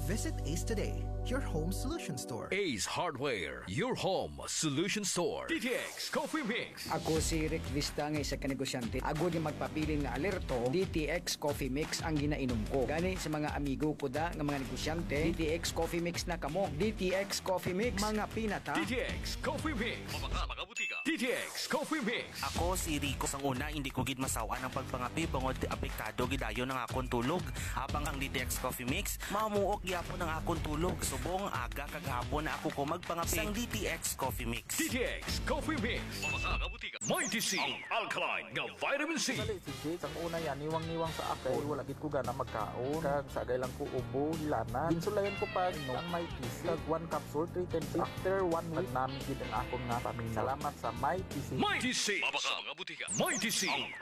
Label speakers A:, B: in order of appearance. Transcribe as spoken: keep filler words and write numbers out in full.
A: Visit Ace today, your home solution store.
B: Ace Hardware, your home solution store. D T X Coffee Mix.
C: Ako si Rick Vista nga isa ka negosyante. Ako di magpabiling na alerto, D T X Coffee Mix ang ginainom ko. Gani sa mga amigo ko da nga mga negosyante, D T X Coffee Mix na kamo. D T X Coffee Mix, mga pinata.
B: D T X Coffee Mix. Mga mga butika. D T X Coffee Mix.
D: Ako si Rico. Sang una, hindi ko gid masawa ng pagpangapi bangod apektado gidayo ng akong tulog. Habang ang D T X Coffee Mix, mamuok gyapon ang akong tulog. Subong aga kagahapon na ako ko magpangapi sang D T X Coffee Mix.
B: D T X Coffee Mix. Mga mga butika. Mighty C. Ang alkaline nga vitamin C.
E: Dali si Jake, ang una yan, niwang-niwang sa ako. Wala gid ko gana magkaon. Kag sagay lang ko ubo, hilana. Ginsulayan ko pa no, ang may T C. Kag one capsule, three ten C. After one week, namin gid ang akong nga paminaw. Salamat sa Mighty C.
B: Mighty C. Mga mga butika. Mighty C. Ang